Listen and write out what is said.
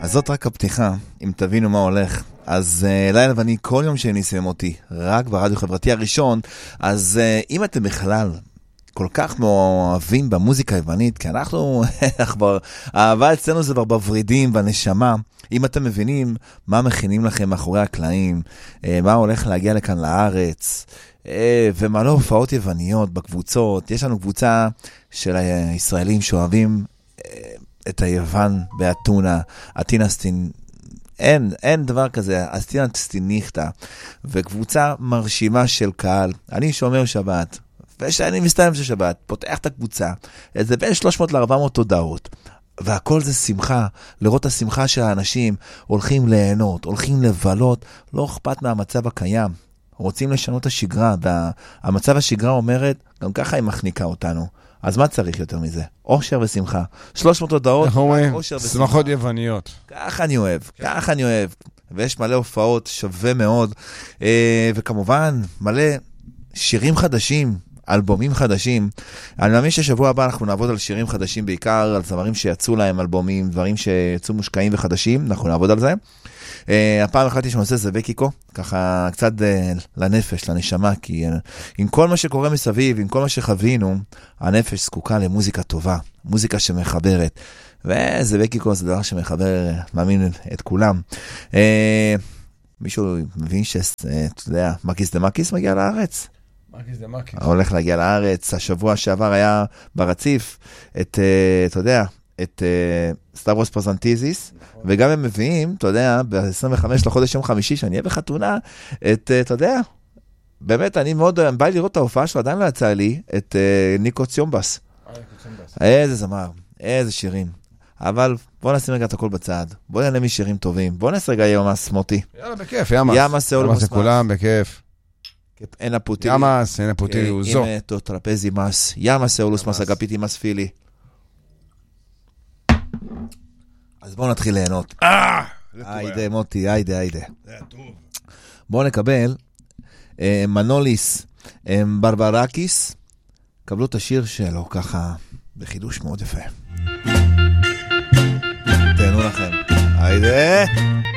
אז זאת רק הפתיחה, אם תבינו מה הולך. אז לילה ואני כל יום שני סיים אותי, רק ברדיו חברתי הראשון, אז אם אתם בכלל כל כך מאוהבים במוזיקה היוונית, כי אנחנו, האהבה אצלנו זה כבר בוורידים, בנשמה, אם אתם מבינים מה מכינים לכם מאחורי הקלעים, מה הולך להגיע לכאן לארץ, ומה לא הופעות יווניות בקבוצות, יש לנו קבוצה של הישראלים שאוהבים את היוון באתונה, אתינסטין, אין דבר כזה, אתינסטין ניחתה, וקבוצה מרשימה של קהל, אני שומר שבת, ושאני מסתיים של שבת, פותח את הקבוצה, איזה בין 300 ל-400 הודעות, והכל זה שמחה, לראות את השמחה של האנשים, הולכים ליהנות, הולכים לבלות, לא אכפת מהמצב הקיים, רוצים לשנות את השגרה, והמצב השגרה אומרת, גם ככה היא מחניקה אותנו, אז מה צריך יותר מזה? אושר ושמחה. 300 הודעות, אושר ושמחה. שמחות יווניות. ככה אני אוהב, ככה אני אוהב. ויש מלא הופעות, שווה מאוד. וכמובן, מלא שירים חדשים, אלבומים חדשים. אני מאמין ששבוע הבא אנחנו נעבוד על שירים חדשים, בעיקר על זמרים שיצאו להם אלבומים, דברים שיצאו מושקעים וחדשים, אנחנו נעבוד על זה. הפעם החלטתי שנושא זה בקיקו, ככה קצת לנפש, לנשמה, כי עם כל מה שקורה מסביב, עם כל מה שחווינו, הנפש זקוקה למוזיקה טובה, מוזיקה שמחברת, וזה בקיקו, זה דבר שמחבר, מאמין, את כולם. מישהו מבין שאתה יודע, מקיס דה מקיס מגיע לארץ? מקיס דה מקיס. הולך להגיע לארץ, השבוע שעבר היה ברציף, אתה יודע, את סטאברוס פרזנטיזיס, וגם הם מביאים, אתה יודע, ב-25 לחודש יום חמישי, שאני אהיה בחתונה, אתה יודע, באמת, אני מאוד, בא לי לראות את ההופעה שלו, עדיין לא יצא לי, את ניקו ציומבס. איזה זמר, איזה שירים. אבל בוא נשים רגע את הכל בצד, בוא נעלה משירים טובים, בוא נעשה רגע ימאס מוטי. יאללה, בכיף, ימאס. ימאס סאולוס מס. כולם, בכיף. אין הפוטילי. ימאס, אין הפוטילי, הוא זו. עם טרפזי מס, ימאס סאולוס מס, אגפיתי מס פילי. אז בואו נתחיל ליהנות. היידה מוטי, היידה. בואו נקבל מנוליס ברברקיס, קבלו את השיר שלו ככה בחידוש מאוד יפה. תהנו לכם. היידה.